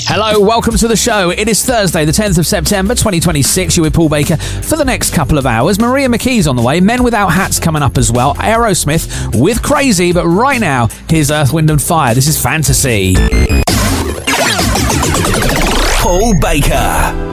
Hello, welcome to the show. It is Thursday, the 10th of September, 2026. You're with Paul Baker for the next couple of hours. Maria McKee's on the way. Men Without Hats coming up as well. Aerosmith with Crazy. But right now, here's Earth, Wind and Fire. This is Fantasy. Paul Baker.